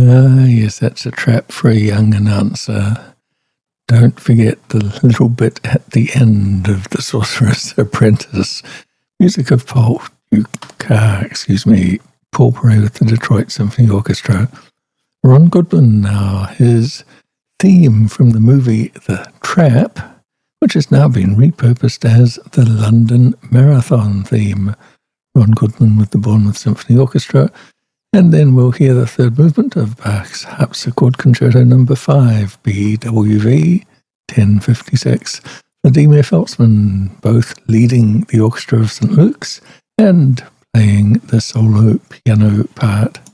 Ah, yes, that's a trap for a young announcer. Don't forget the little bit at the end of The Sorcerer's Apprentice. Music of Paul Perret with the Detroit Symphony Orchestra. Ron Goodman now, his theme from the movie The Trap, which has now been repurposed as the London Marathon theme. Ron Goodman with the Bournemouth Symphony Orchestra. And then we'll hear the third movement of Bach's Harpsichord Concerto No. 5, BWV 1056. Vladimir Feltzman, both leading the Orchestra of St. Luke's and playing the solo piano part.